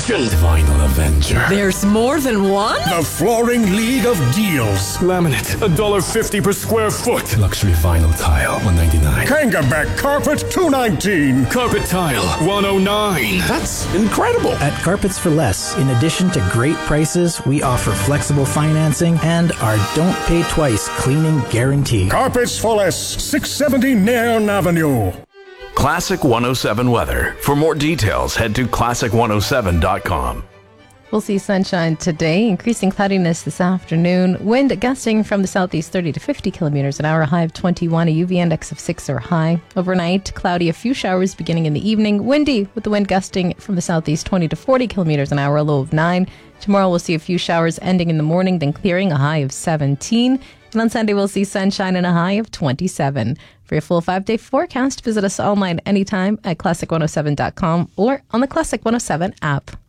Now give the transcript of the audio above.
second. Vinyl Avenger. There's more than one? The Flooring League of Deals. Laminate, $1.50 per square foot. Luxury vinyl tile, $1.99. Kangabeck Carpet, $2.19. Carpet tile, $1.09. That's incredible. At Carpets for Less, in addition to great prices, we offer flexible financing and our don't pay twice cleaning guarantee. Carpets for Less, 670 Nairn Avenue. Classic 107 weather. For more details, head to classic107.com. We'll see sunshine today, increasing cloudiness this afternoon. Wind gusting from the southeast 30 to 50 kilometers an hour, high of 21, a UV index of 6 or high. Overnight, cloudy, a few showers beginning in the evening. Windy, with the wind gusting from the southeast 20 to 40 kilometers an hour, a low of 9. Tomorrow we'll see a few showers ending in the morning, then clearing, a high of 17. And on Sunday we'll see sunshine and a high of 27. For your full 5-day forecast, visit us online anytime at classic107.com or on the Classic 107 app.